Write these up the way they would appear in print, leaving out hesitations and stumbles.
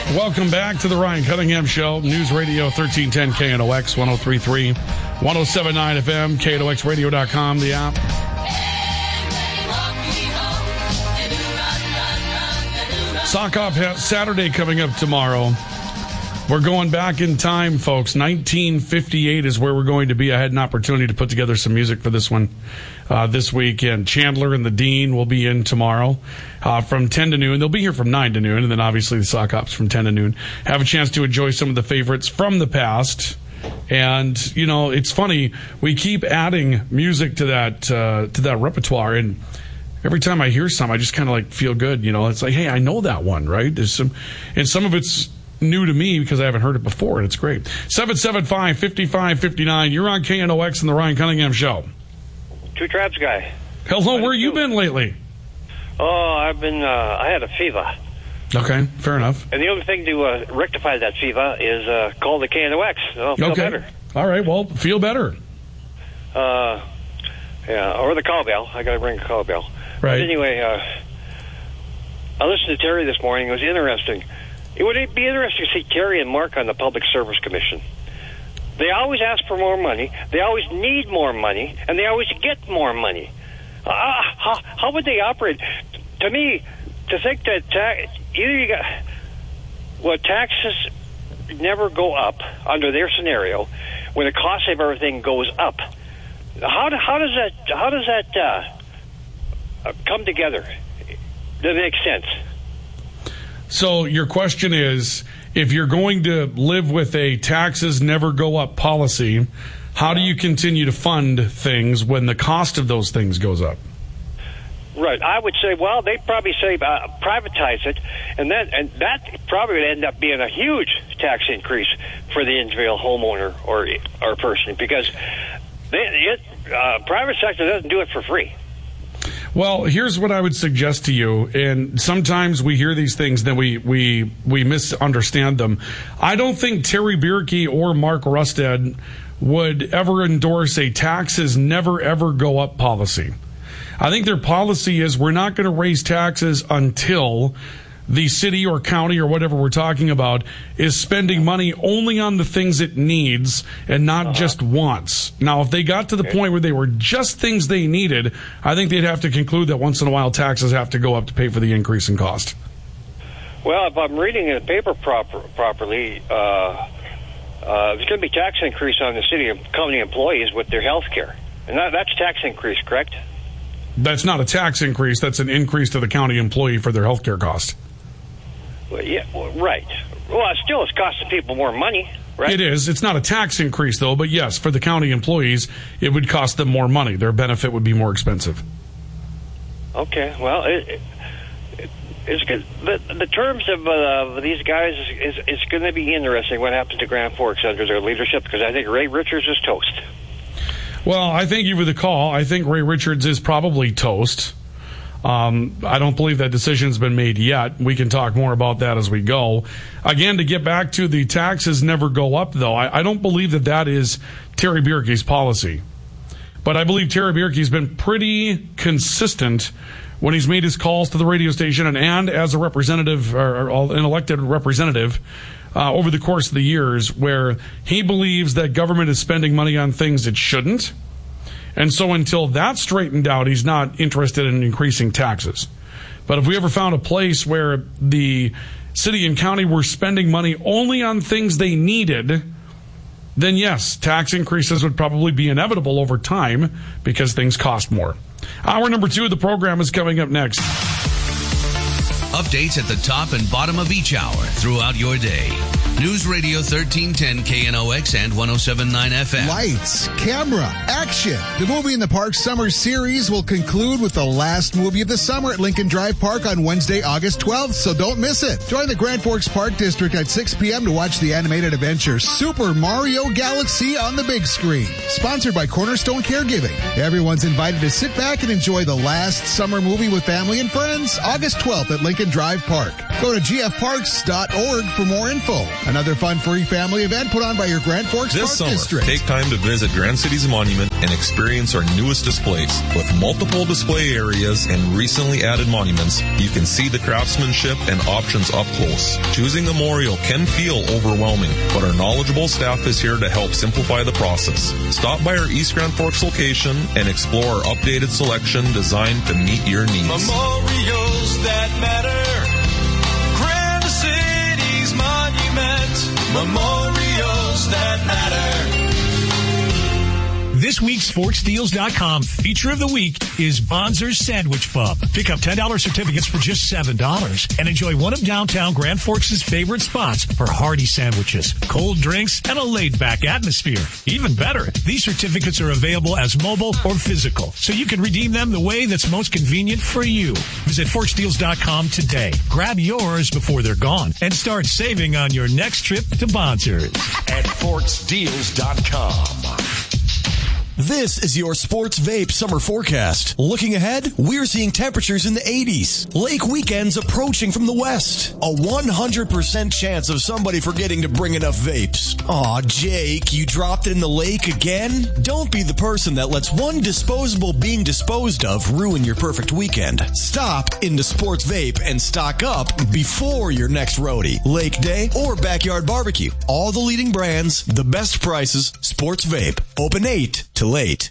Welcome back to the Ryan Cunningham Show. News Radio 1310 KNOX, 103.3, 107.9 FM, KNOXradio.com, the app. Sock Off Saturday coming up tomorrow. We're going back in time, folks. 1958 is where we're going to be. I had an opportunity to put together some music for this one this week, and Chandler and the Dean will be in tomorrow from 10 to noon. They'll be here from 9 to noon, and then obviously the Sock Ops from 10 to noon. Have a chance to enjoy some of the favorites from the past. And, you know, it's funny. We keep adding music to that repertoire, and every time I hear some, I just kind of like feel good. You know, it's like, hey, I know that one, right? There's some of it's new to me because I haven't heard it before, and it's great. 775-5559. You're on KNOX and the Ryan Cunningham Show. Two Traps guy. Hello, where you been lately? Oh, I've been, I had a fever. Okay, fair enough. And the only thing to rectify that fever is call the KNOX. I'll feel better. All right, well, feel better. Yeah, or the call bell. I got to ring a call bell. Right. But anyway, I listened to Terry this morning. It was interesting. It would be interesting to see Terry and Mark on the Public Service Commission. They always ask for more money. They always need more money, and they always get more money. How would they operate? To me, to think that taxes never go up under their scenario when the cost of everything goes up. How does that come together? Does it make sense? So your question is, if you're going to live with a taxes never go up policy, how do you continue to fund things when the cost of those things goes up? Right. I would say, well, they probably say privatize it, and that probably would end up being a huge tax increase for the individual homeowner or person, because private sector doesn't do it for free. Well, here's what I would suggest to you, and sometimes we hear these things, then we misunderstand them. I don't think Terry Bierke or Mark Rusted would ever endorse a taxes never, ever go up policy. I think their policy is we're not going to raise taxes until the city or county or whatever we're talking about is spending money only on the things it needs and not just wants. Now, if they got to the point where they were just things they needed, I think they'd have to conclude that once in a while taxes have to go up to pay for the increase in cost. Well, if I'm reading the paper properly, there's going to be tax increase on the city and county employees with their health care. And that's tax increase, correct? That's not a tax increase. That's an increase to the county employee for their health care cost. Well, yeah, right. Well, still it's costing people more money, right? It is. It's not a tax increase, though, but yes, for the county employees, it would cost them more money. Their benefit would be more expensive. Okay, well, it's good. The terms of these guys, it's going to be interesting what happens to Grand Forks under their leadership, because I think Ray Richards is toast. Well, I thank you for the call. I think Ray Richards is probably toast. I don't believe that decision's been made yet. We can talk more about that as we go. Again, to get back to the taxes never go up, though, I don't believe that is Terry Bierke's policy. But I believe Terry Bierke's been pretty consistent when he's made his calls to the radio station and as a representative or an elected representative over the course of the years, where he believes that government is spending money on things it shouldn't. And so until that's straightened out, he's not interested in increasing taxes. But if we ever found a place where the city and county were spending money only on things they needed, then yes, tax increases would probably be inevitable over time because things cost more. Hour number 2 of the program is coming up next. Updates at the top and bottom of each hour throughout your day. News Radio 1310 KNOX and 107.9 FM. Lights, camera, action. The Movie in the Park Summer Series will conclude with the last movie of the summer at Lincoln Drive Park on Wednesday, August 12th, so don't miss it. Join the Grand Forks Park District at 6 p.m. to watch the animated adventure Super Mario Galaxy on the big screen. Sponsored by Cornerstone Caregiving. Everyone's invited to sit back and enjoy the last summer movie with family and friends. August 12th at Lincoln Lincoln Drive Park. Go to gfparks.org for more info. Another fun free family event put on by your Grand Forks This Park summer, District. take time to visit Grand Cities Monument and experience our newest displays. With multiple display areas and recently added monuments, you can see the craftsmanship and options up close. Choosing a memorial can feel overwhelming, but our knowledgeable staff is here to help simplify the process. Stop by our East Grand Forks location and explore our updated selection designed to meet your needs. Memorials that matter. Grand Cities Monument. Memorials that matter. This week's SportsDeals.com feature of the week is Bonzer's Sandwich Pub. Pick up $10 certificates for just $7 and enjoy one of downtown Grand Forks' favorite spots for hearty sandwiches, cold drinks, and a laid-back atmosphere. Even better, these certificates are available as mobile or physical, so you can redeem them the way that's most convenient for you. Visit ForksDeals.com today. Grab yours before they're gone and start saving on your next trip to Bonzer's At ForksDeals.com. This is your Sports Vape summer forecast. Looking ahead, we're seeing temperatures in the 80s. Lake weekends approaching from the west. A 100% chance of somebody forgetting to bring enough vapes. Aw, Jake, you dropped it in the lake again? Don't be the person that lets one disposable being disposed of ruin your perfect weekend. Stop into Sports Vape and stock up before your next roadie, lake day, or backyard barbecue. All the leading brands, the best prices, Sports Vape. Open 8 to late.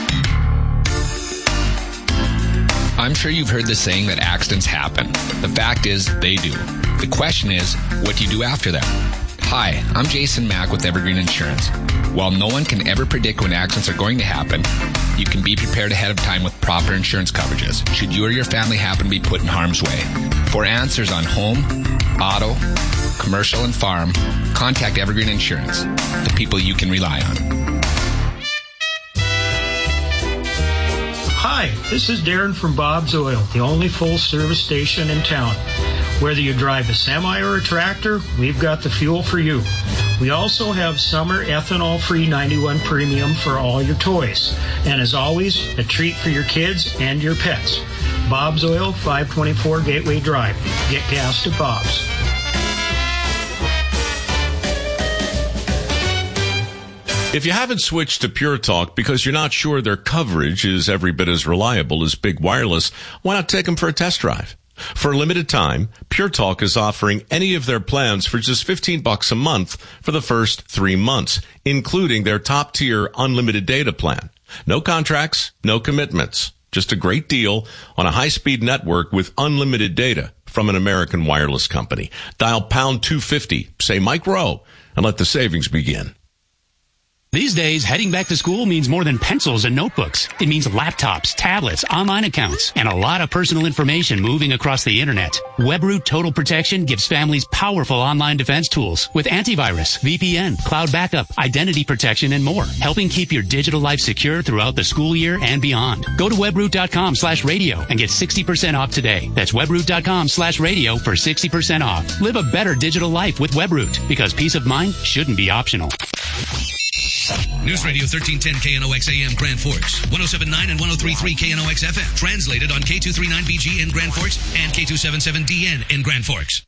I'm sure you've heard the saying that accidents happen. The fact is, they do. The question is, what do you do after them? Hi, I'm Jason Mack with Evergreen Insurance. While no one can ever predict when accidents are going to happen, you can be prepared ahead of time with proper insurance coverages, should you or your family happen to be put in harm's way. For answers on home, auto, commercial, and farm, contact Evergreen Insurance, the people you can rely on. Hi, this is Darren from Bob's Oil, the only full-service station in town. Whether you drive a semi or a tractor, we've got the fuel for you. We also have summer ethanol-free 91 Premium for all your toys. And as always, a treat for your kids and your pets. Bob's Oil, 524 Gateway Drive. Get gas to Bob's. If you haven't switched to Pure Talk because you're not sure their coverage is every bit as reliable as Big Wireless, why not take them for a test drive? For a limited time, Pure Talk is offering any of their plans for just $15 a month for the first 3 months, including their top-tier unlimited data plan. No contracts, no commitments. Just a great deal on a high-speed network with unlimited data from an American wireless company. Dial pound 250, say Mike Rowe, and let the savings begin. These days, heading back to school means more than pencils and notebooks. It means laptops, tablets, online accounts, and a lot of personal information moving across the internet. WebRoot Total Protection gives families powerful online defense tools with antivirus, VPN, cloud backup, identity protection, and more, helping keep your digital life secure throughout the school year and beyond. Go to webroot.com/radio and get 60% off today. That's webroot.com/radio for 60% off. Live a better digital life with WebRoot, because peace of mind shouldn't be optional. News Radio 1310 KNOX AM Grand Forks, 107.9 and 103.3 KNOX FM. Translated on K239BG in Grand Forks and K277DN in Grand Forks.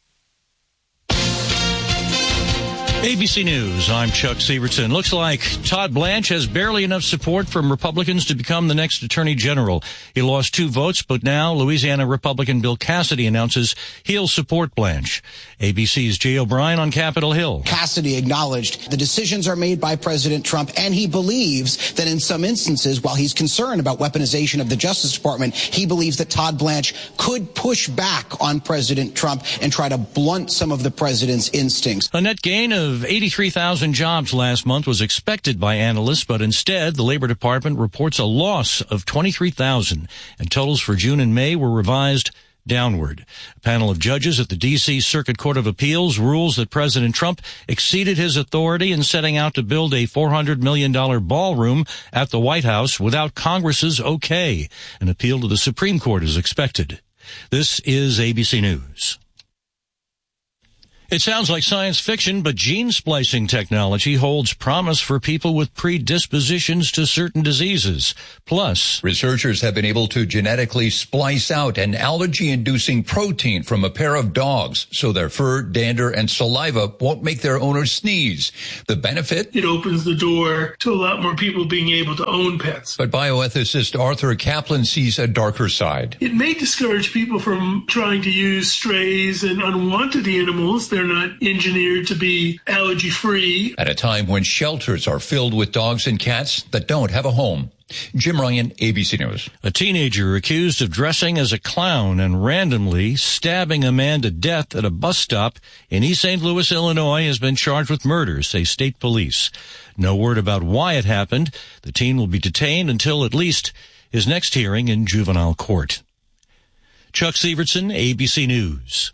ABC News, I'm Chuck Sievertson. Looks like Todd Blanche has barely enough support from Republicans to become the next Attorney General. He lost 2 votes, but now Louisiana Republican Bill Cassidy announces he'll support Blanche. ABC's Jay O'Brien on Capitol Hill. Cassidy acknowledged the decisions are made by President Trump, and he believes that in some instances, while he's concerned about weaponization of the Justice Department, he believes that Todd Blanche could push back on President Trump and try to blunt some of the president's instincts. A net gain of 83,000 jobs last month was expected by analysts, but instead the Labor Department reports a loss of 23,000, and totals for June and May were revised downward. A panel of judges at the D.C. Circuit Court of Appeals rules that President Trump exceeded his authority in setting out to build a $400 million ballroom at the White House without Congress's okay. An appeal to the Supreme Court is expected. This is ABC News. It sounds like science fiction, but gene splicing technology holds promise for people with predispositions to certain diseases. Plus, researchers have been able to genetically splice out an allergy-inducing protein from a pair of dogs so their fur, dander, and saliva won't make their owners sneeze. The benefit? It opens the door to a lot more people being able to own pets. But bioethicist Arthur Kaplan sees a darker side. It may discourage people from trying to use strays and unwanted animals. They're not engineered to be allergy-free. At a time when shelters are filled with dogs and cats that don't have a home. Jim Ryan, ABC News. A teenager accused of dressing as a clown and randomly stabbing a man to death at a bus stop in East St. Louis, Illinois, has been charged with murder, say state police. No word about why it happened. The teen will be detained until at least his next hearing in juvenile court. Chuck Severson, ABC News.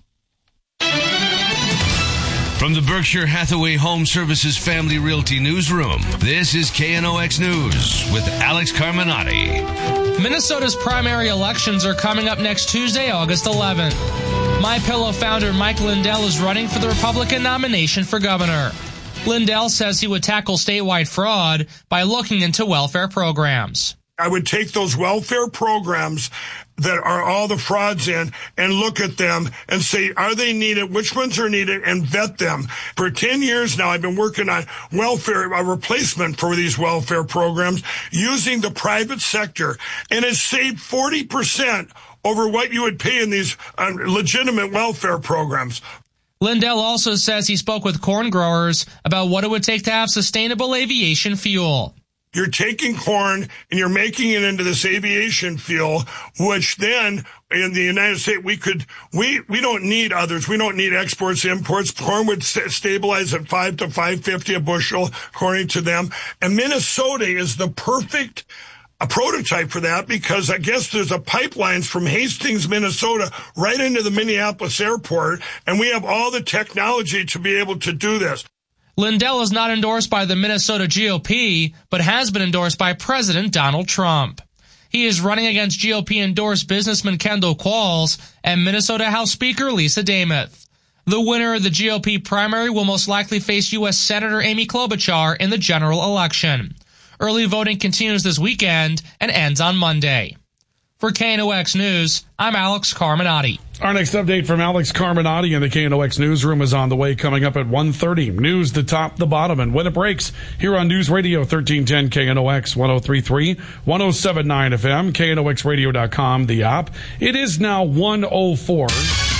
From the Berkshire Hathaway Home Services Family Realty Newsroom, this is KNOX News with Alex Carminati. Minnesota's primary elections are coming up next Tuesday, August 11th. MyPillow founder Mike Lindell is running for the Republican nomination for governor. Lindell says he would tackle statewide fraud by looking into welfare programs. I would take those welfare programs that are all the frauds in and look at them and say, are they needed? Which ones are needed? And vet them. For 10 years now, I've been working on welfare, a replacement for these welfare programs using the private sector. And it's saved 40% over what you would pay in these legitimate welfare programs. Lindell also says he spoke with corn growers about what it would take to have sustainable aviation fuel. You're taking corn and you're making it into this aviation fuel, which then in the United States, we don't need others. We don't need exports, imports. Corn would stabilize at $5 to $5.50 a bushel, according to them. And Minnesota is the perfect prototype for that because I guess there's a pipeline from Hastings, Minnesota, right into the Minneapolis airport. And we have all the technology to be able to do this. Lindell is not endorsed by the Minnesota GOP, but has been endorsed by President Donald Trump. He is running against GOP-endorsed businessman Kendall Qualls and Minnesota House Speaker Lisa Demuth. The winner of the GOP primary will most likely face U.S. Senator Amy Klobuchar in the general election. Early voting continues this weekend and ends on Monday. For KNOX News, I'm Alex Carminati. Our next update from Alex Carminati in the KNOX newsroom is on the way, coming up at 1:30. News, the top, the bottom, and when it breaks here on News Radio 1310 KNOX 103.3, 107.9 FM, KNOXradio.com, the app. It is now 1:04.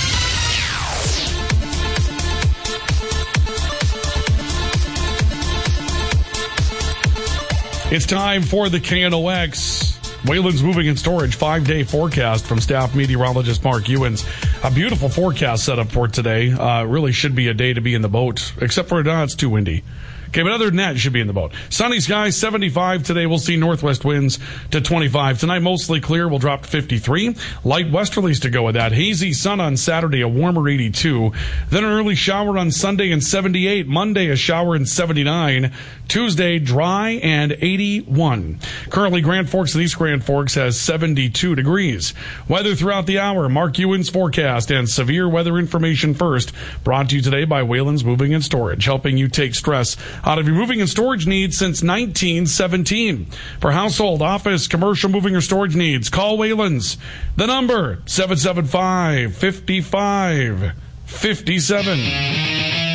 It's time for the KNOX Wayland's Moving and Storage 5-day forecast from staff meteorologist Mark Ewens. A beautiful forecast set up for today. Really should be a day to be in the boat, except for it's too windy. Okay, but other than that, you should be in the boat. Sunny skies, 75 today. We'll see northwest winds to 25. Tonight, mostly clear. We'll drop to 53. Light westerlies to go with that. Hazy sun on Saturday, a warmer 82. Then an early shower on Sunday and 78. Monday, a shower and 79. Tuesday, dry and 81. Currently, Grand Forks and East Grand Forks has 72 degrees. Weather throughout the hour. Mark Ewens forecast and severe weather information first. Brought to you today by Wayland's Moving and Storage, helping you take stress out of your moving and storage needs since 1917. For household, office, commercial moving or storage needs, call Wayland's. The number, 775-5557.